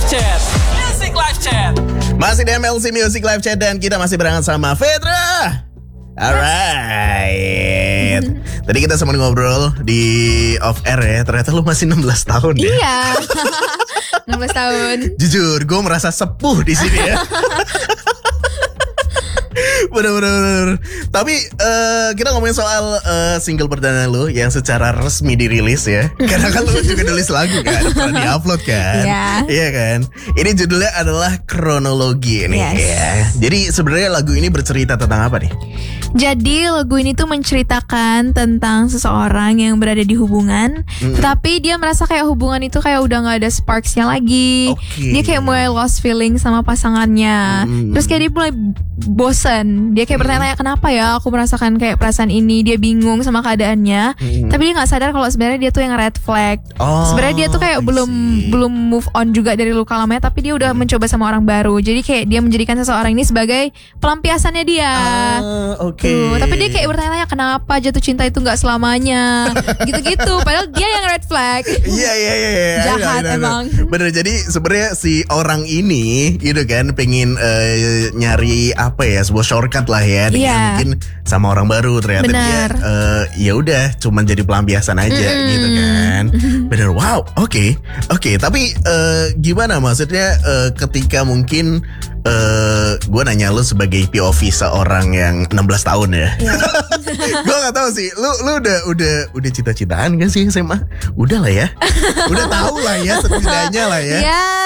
Chat. Music Live Chat. Masih di MLC Music Live Chat dan kita masih berangkat sama Fedra. Alright. Tadi kita sempat ngobrol di off air ya. Ternyata lu masih 16 tahun ya. Iya. 16 tahun. Jujur, gue merasa sepuh di sini ya. Bener. Tapi kita ngomongin soal single perdana lu yang secara resmi dirilis ya. Karena kan lu juga nulis lagu kan, pernah di-upload kan. Iya kan. Ini judulnya adalah Kronologi nih ya. Jadi sebenarnya lagu ini bercerita tentang apa nih? Jadi lagu ini tuh menceritakan tentang seseorang yang berada di hubungan, tetapi dia merasa kayak hubungan itu kayak udah gak ada sparksnya lagi. Dia kayak mulai lost feeling sama pasangannya. Terus kayak dia mulai bosen. Dia kayak bertanya-tanya, kenapa ya aku merasakan kayak perasaan ini. Dia bingung sama keadaannya, tapi dia gak sadar kalau sebenarnya dia tuh yang red flag. Sebenarnya dia tuh kayak belum move on juga dari luka lamanya, tapi dia udah mencoba sama orang baru. Jadi kayak dia menjadikan seseorang ini sebagai pelampiasannya dia. Tapi dia kayak bertanya-tanya, kenapa jatuh cinta itu gak selamanya. Gitu-gitu. Padahal dia yang red flag. Iya. Jahat emang. Bener, jadi sebenarnya si orang ini gitu kan pengen nyari apa ya, sebuah shortcut lah ya. Mungkin sama orang baru, ternyata dia ya udah cuman jadi pelampiasan aja gitu kan. Bener. Wow. Oke. Tapi gimana maksudnya ketika mungkin gue nanya lu sebagai POV seorang yang 16 tahun ya. Gue gak tahu sih. Lu udah cita-citaan kan sih SMA? Udah lah ya. Udah tahu lah ya setidaknya lah ya.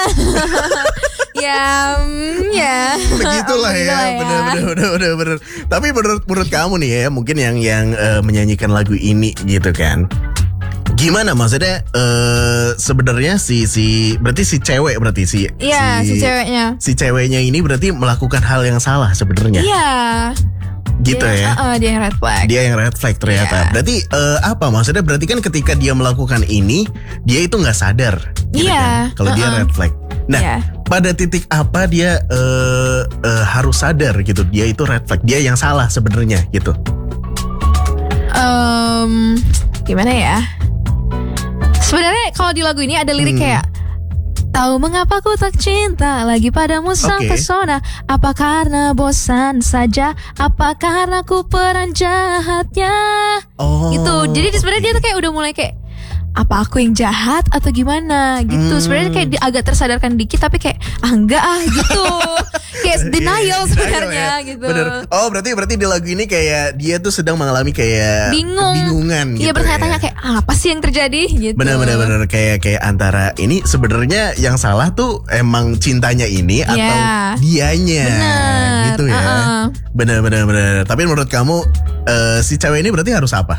Ya. Begitulah ya. Bener. Tapi menurut kamu nih ya, mungkin yang menyanyikan lagu ini gitu kan, gimana maksudnya sebenarnya berarti si cewek berarti si ceweknya. Si ceweknya ini berarti melakukan hal yang salah sebenarnya. Iya. Gitu ya. Dia yang red flag. Dia yang red flag ternyata. Berarti apa maksudnya? Berarti kan ketika dia melakukan ini, dia itu nggak sadar. Gitu kan? Kalau dia red flag. Nah, pada titik apa dia harus sadar gitu? Dia itu red flag. Dia yang salah sebenarnya gitu. Gimana ya? Sebenarnya kalau di lagu ini ada lirik kayak, tahu mengapa ku tak cinta lagi padamu sang pesona. Apa karena bosan saja? Apa karena ku peran jahatnya? Gitu. Jadi sebenarnya dia tuh kayak udah mulai kayak, apa aku yang jahat atau gimana gitu. Sebenarnya kayak agak tersadarkan dikit, tapi kayak enggak gitu. Kayak denial sebenarnya gitu. Bener. Oh berarti di lagu ini kayak dia tuh sedang mengalami kayak kebingungan gitu. Iya, bertanya-tanya kayak apa sih yang terjadi gitu. Bener kayak antara ini sebenarnya yang salah tuh emang cintanya ini atau dianya. Gitu ya. Bener. Tapi menurut kamu si cewek ini berarti harus apa?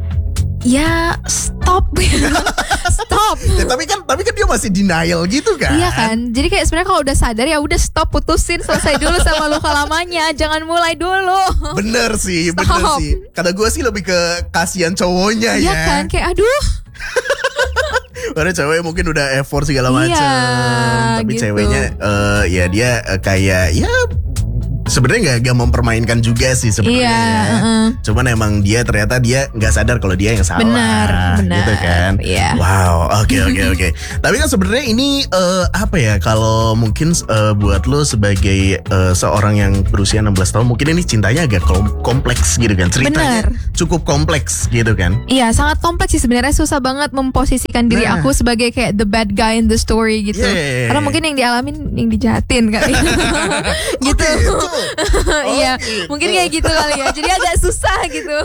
Ya stop. Stop. Ya, tapi kan dia masih denial gitu kan. Iya kan. Jadi kayak sebenarnya kalau udah sadar ya udah stop, putusin, selesai dulu sama luka lamanya. Jangan mulai dulu. Bener sih. Kata gue sih lebih ke kasihan cowoknya ya. Iya kan, kayak aduh. Karena cewek mungkin udah effort segala macam. Tapi gitu. Ceweknya ya dia kayak ya sebenarnya nggak mempermainkan juga sih sebenarnya. Cuman emang dia ternyata dia nggak sadar kalau dia yang salah. Benar. Gitu kan. Wow. Oke. Tapi kan sebenarnya ini apa ya, kalau mungkin buat lo sebagai seorang yang berusia 16 tahun, mungkin ini cintanya agak kompleks gitu kan. Ceritanya cukup kompleks gitu kan. Iya, sangat kompleks sih sebenarnya. Susah banget memposisikan diri aku sebagai kayak the bad guy in the story gitu. Karena mungkin yang dialamin yang dijahatin kali. Gitu. Iya, mungkin kayak gitu kali ya. Jadi agak susah gitu.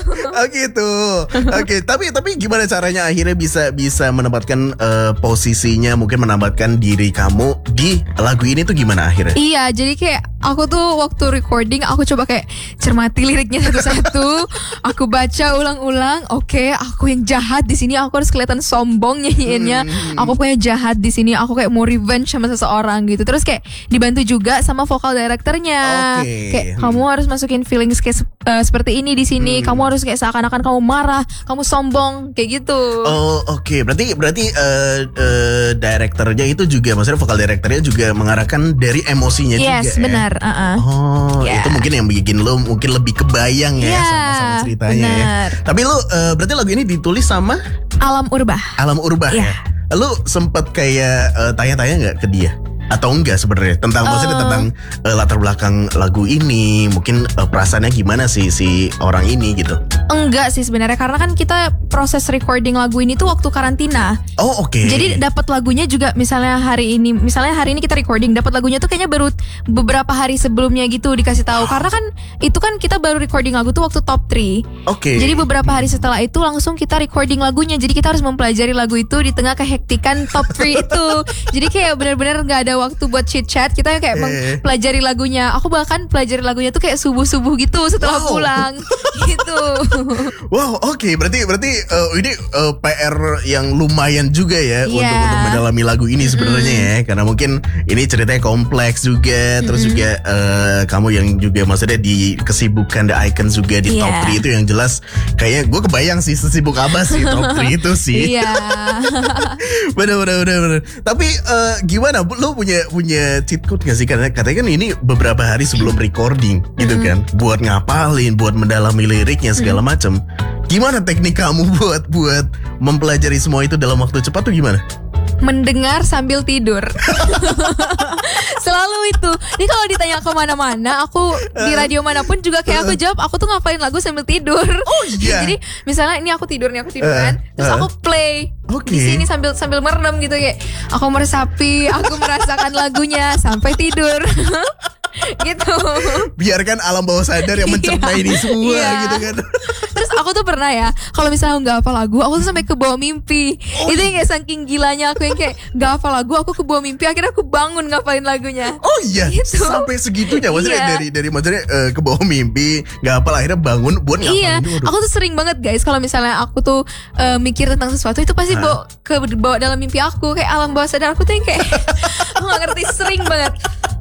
Oke, tapi gimana caranya akhirnya bisa menempatkan posisinya, mungkin menempatkan diri kamu di lagu ini tuh gimana akhirnya? Iya, jadi kayak aku tuh waktu recording aku coba kayak cermati liriknya satu-satu. Aku baca ulang-ulang. Oke, aku yang jahat di sini, aku harus kelihatan sombong nyanyiinnya. Aku punya jahat di sini, aku kayak mau revenge sama seseorang gitu. Terus kayak dibantu juga sama vokal directornya. Kayak kamu harus masukin feelings kayak seperti ini di sini. Kamu harus kayak seakan-akan kamu marah, kamu sombong, kayak gitu. Oke. Berarti directornya itu juga, maksudnya vokal directornya juga mengarahkan dari emosinya juga. Yes, benar. Itu mungkin yang bikin lo mungkin lebih kebayang ya sama ceritanya ya. Tapi lo berarti lagu ini ditulis sama Alam Urbah. Ya. Lo sempet kayak tanya-tanya nggak ke dia? atau enggak sebenarnya maksudnya tentang latar belakang lagu ini, mungkin perasaannya gimana sih si orang ini gitu? Enggak sih sebenarnya, karena kan kita proses recording lagu ini tuh waktu karantina. Oh oke. Jadi dapat lagunya juga misalnya hari ini kita recording, dapat lagunya tuh kayaknya baru beberapa hari sebelumnya gitu dikasih tahu. Karena kan itu kan kita baru recording lagu tuh waktu top 3. Oke. Jadi beberapa hari setelah itu langsung kita recording lagunya. Jadi kita harus mempelajari lagu itu di tengah kehektikan top 3 itu. Jadi kayak benar-benar nggak ada waktu buat chit chat. Kita kayak mempelajari lagunya. Aku bahkan pelajari lagunya tuh kayak subuh gitu setelah pulang gitu. Wow, oke. Berarti ini PR yang lumayan juga ya untuk mendalami lagu ini sebenarnya ya. Karena mungkin ini ceritanya kompleks juga, terus juga kamu yang juga maksudnya di kesibukan The Icon juga di top 3 itu yang jelas kayaknya gue kebayang sih sesibuk apa sih top 3 itu sih. Iya. Bener. Tapi gimana? Lo punya cheat code gak sih? Karena katanya kan ini beberapa hari sebelum recording gitu kan, buat ngapalin, buat mendalami liriknya segala macam. Gimana teknik kamu buat mempelajari semua itu dalam waktu cepat tuh gimana? Mendengar sambil tidur. Selalu itu. Ini kalau ditanya kemana-mana, aku di radio manapun juga kayak aku jawab, aku tuh ngapalin lagu sambil tidur. Oh iya. Jadi misalnya ini aku tidur kan, terus aku play di sini sambil merem gitu, kayak aku meresapi, aku merasakan lagunya sampai tidur. Gitu. Biarkan alam bawah sadar yang mencerna ini semua gitu kan. Terus aku tuh pernah ya, kalau misalnya nggak hafal lagu, aku tuh sampai ke bawah mimpi. Itu yang kayak saking gilanya aku yang kayak nggak hafal lagu, aku ke bawah mimpi, akhirnya aku bangun ngapalin lagunya. Oh iya, gitu. Sampai segitunya maksudnya dari maksudnya ke bawah mimpi nggak hafal, akhirnya bangun buat ngapalin. Iya, aku tuh sering banget guys kalau misalnya aku tuh mikir tentang sesuatu itu pasti bawa dalam mimpi aku, kayak alam bawah sadar aku tuh yang kayak aku nggak ngerti, sering banget.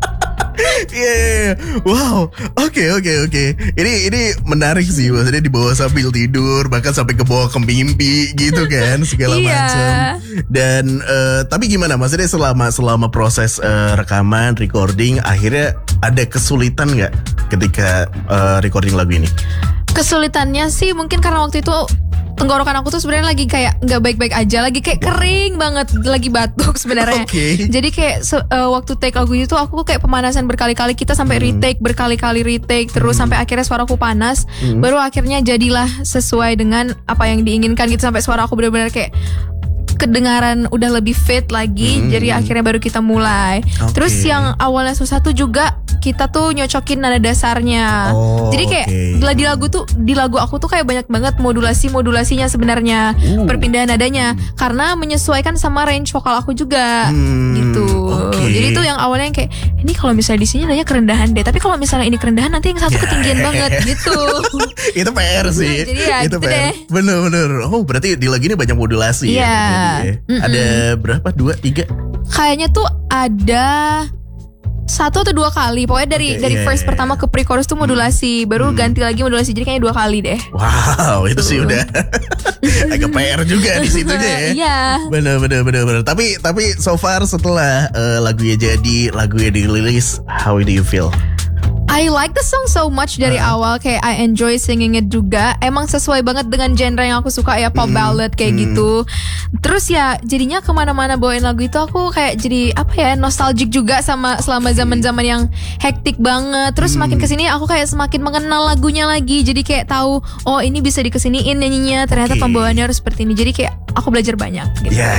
Iya. Wow. Oke. Ini menarik sih, maksudnya dibawa sambil tidur, bahkan sampai ke bawah ke mimpi gitu kan, segala macam. Dan tapi gimana? Maksudnya selama proses rekaman, recording, akhirnya ada kesulitan nggak ketika recording lagu ini? Kesulitannya sih mungkin karena waktu itu tenggorokan aku tuh sebenarnya lagi kayak nggak baik-baik aja, lagi kayak kering banget, lagi batuk sebenarnya. Jadi kayak waktu take lagu itu aku kayak pemanasan berkali-kali, kita sampai retake berkali-kali terus sampai akhirnya suaraku panas, baru akhirnya jadilah sesuai dengan apa yang diinginkan gitu, sampai suara aku benar-benar kayak kedengaran udah lebih fit lagi. Jadi akhirnya baru kita mulai. Terus yang awalnya susah tuh juga kita tuh nyocokin nada dasarnya. Jadi kayak di lagu aku tuh kayak banyak banget modulasinya sebenarnya, perpindahan nadanya, karena menyesuaikan sama range vokal aku juga gitu. Jadi tuh yang awalnya yang kayak ini kalau misalnya di sini nadanya kerendahan deh, tapi kalau misalnya ini kerendahan nanti yang satu ketinggian banget gitu. Itu PR sih. Jadi ya itu gitu PR. deh. Bener. Oh berarti di lagu ini banyak modulasi ya. Ada berapa? 2, 3? Kayaknya tuh ada 1 atau 2 kali. Pokoknya dari verse pertama ke pre-chorus tuh modulasi, baru ganti lagi modulasi, jadi kayaknya 2 kali deh. Wow, itu sih udah agak PR juga di situnya ya. Iya. Bener. Tapi so far setelah lagunya dirilis, how do you feel? I like the song so much dari awal, kayak I enjoy singing it juga. Emang sesuai banget dengan genre yang aku suka ya, pop ballad kayak gitu. Terus ya jadinya kemana-mana bawain lagu itu aku kayak jadi nostalgic juga sama selama zaman-zaman yang hektik banget. Terus makin kesini aku kayak semakin mengenal lagunya lagi. Jadi kayak tahu, oh ini bisa dikesiniin nyanyinya, ternyata pembawaannya harus seperti ini. Jadi kayak aku belajar banyak gitu.